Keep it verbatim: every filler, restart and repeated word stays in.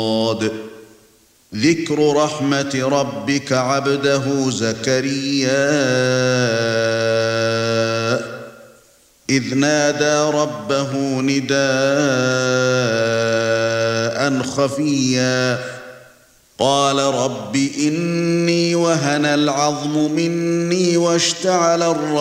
ذكر رحمة ربك عبده زكريا إذ نادى ربه نداء خفيا قال رب إني وهن العظم مني واشتعل الرأس